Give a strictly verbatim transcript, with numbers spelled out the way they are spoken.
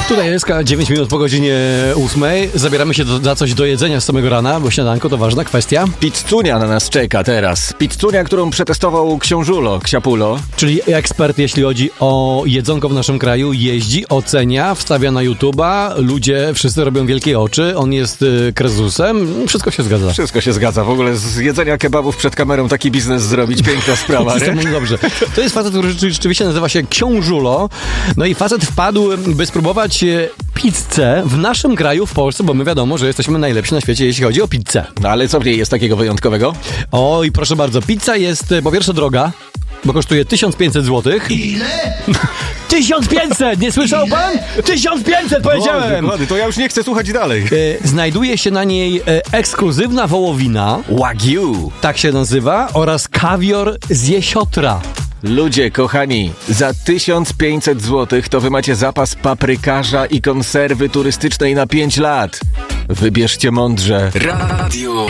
Tutaj jest dziewięć minut po godzinie ósmej. Zabieramy się do, za coś do jedzenia z samego rana, bo śniadanko to ważna kwestia. Pizzunia na nas czeka teraz. Pizzunia, którą przetestował książulo, ksiapulo. Czyli ekspert, jeśli chodzi o jedzonko w naszym kraju, jeździ, ocenia, wstawia na YouTube'a. Ludzie wszyscy robią wielkie oczy. On jest y, krezusem. Wszystko się zgadza. Wszystko się zgadza. W ogóle z jedzenia kebabów przed kamerą taki biznes zrobić. Piękna sprawa, nie? Dobrze. To jest facet, który rzeczywiście nazywa się książulo. No i facet wpadł, by spróbować pizzę w naszym kraju, w Polsce, bo my wiadomo, że jesteśmy najlepsi na świecie, jeśli chodzi o pizzę. No ale co w niej jest takiego wyjątkowego? Oj, proszę bardzo. Pizza jest po pierwsze droga, bo kosztuje tysiąc pięćset złotych. Ile? tysiąc pięćset! Nie słyszał pan? tysiąc pięćset powiedziałem! Dokładnie, to ja już nie chcę słuchać dalej. E, znajduje się na niej e, ekskluzywna wołowina. Wagyu. Tak się nazywa. Oraz kawior z jesiotra. Ludzie, kochani, za tysiąc pięćset złotych to wy macie zapas paprykarza i konserwy turystycznej na pięć lat. Wybierzcie mądrze. Radio